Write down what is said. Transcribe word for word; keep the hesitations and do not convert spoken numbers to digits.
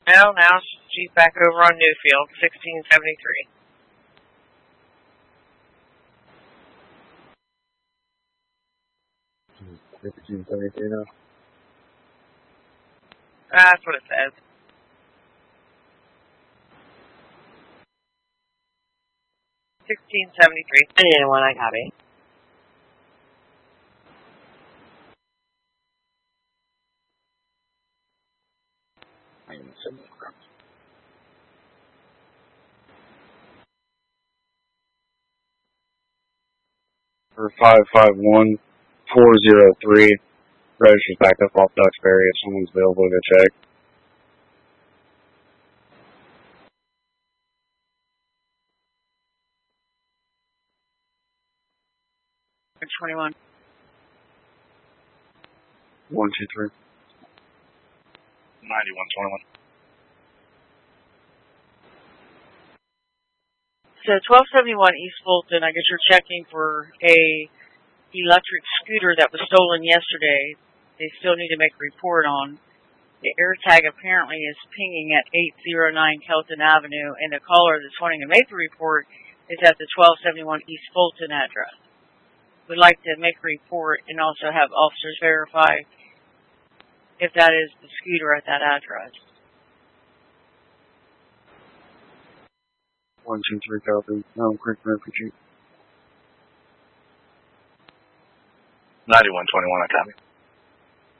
Well, now she's back over on Newfield, sixteen seventy-three. sixteen seventy-three now? That's what it says. sixteen seventy-three. Anyone, I copy. For five five one four zero three, register's back up off Duxbury if someone's available to check. twenty-one. One two three. ninety-one twenty-one. So twelve seventy-one East Fulton, I guess you're checking for a electric scooter that was stolen yesterday. They still need to make a report on. The AirTag apparently is pinging at eight oh nine Kelton Avenue, and the caller that's wanting to make the report is at the twelve seventy-one East Fulton address. We'd like to make a report and also have officers verify if that is the scooter at that address. One two three copy. No, Creek Refugee. ninety-one twenty-one, I copy.